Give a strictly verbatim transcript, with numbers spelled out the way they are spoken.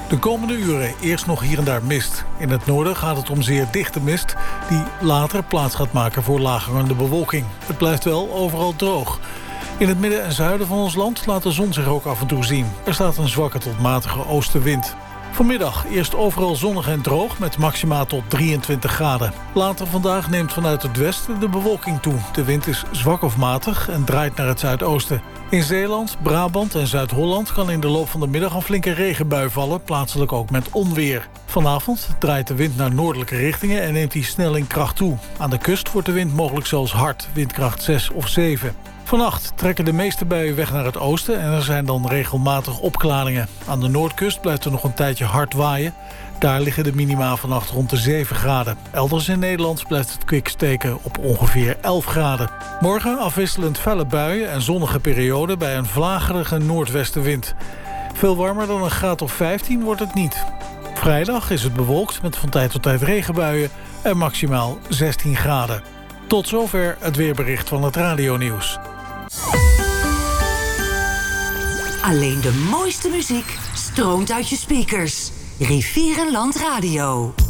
De komende uren eerst nog hier en daar mist. In het noorden gaat het om zeer dichte mist die later plaats gaat maken voor laaghangende bewolking. Het blijft wel overal droog. In het midden en zuiden van ons land laat de zon zich ook af en toe zien. Er staat een zwakke tot matige oostenwind. Vanmiddag eerst overal zonnig en droog met maxima tot drieëntwintig graden. Later vandaag neemt vanuit het westen de bewolking toe. De wind is zwak of matig en draait naar het zuidoosten. In Zeeland, Brabant en Zuid-Holland kan in de loop van de middag een flinke regenbui vallen, plaatselijk ook met onweer. Vanavond draait de wind naar noordelijke richtingen en neemt die snel in kracht toe. Aan de kust wordt de wind mogelijk zelfs hard, windkracht zes of zeven. Vannacht trekken de meeste buien weg naar het oosten en er zijn dan regelmatig opklaringen. Aan de noordkust blijft er nog een tijdje hard waaien. Daar liggen de minima vannacht rond de zeven graden. Elders in Nederland blijft het kwik steken op ongeveer elf graden. Morgen afwisselend felle buien en zonnige perioden bij een vlagerige noordwestenwind. Veel warmer dan een graad of vijftien wordt het niet. Vrijdag is het bewolkt met van tijd tot tijd regenbuien en maximaal zestien graden. Tot zover het weerbericht van het radionieuws. Alleen de mooiste muziek stroomt uit je speakers. Rivierenland Radio.